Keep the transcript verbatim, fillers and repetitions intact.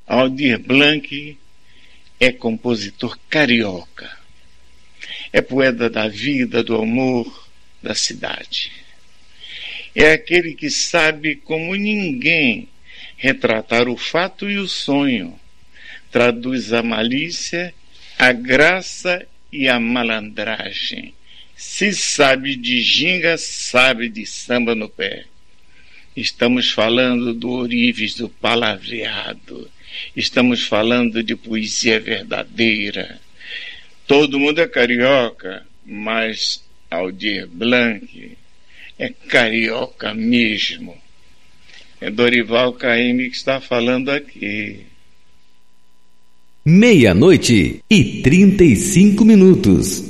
Aldir Blanc é compositor carioca. É poeta da vida, do amor, da cidade. É aquele que sabe como ninguém retratar o fato e o sonho. Traduz a malícia, a graça e a malandragem. Se sabe de ginga, sabe de samba no pé. Estamos falando do ourives do palavreado. Estamos falando de poesia verdadeira. Todo mundo é carioca, mas Aldir Blanc é carioca mesmo. É Dorival Caymmi que está falando aqui. Meia-noite e trinta e cinco minutos.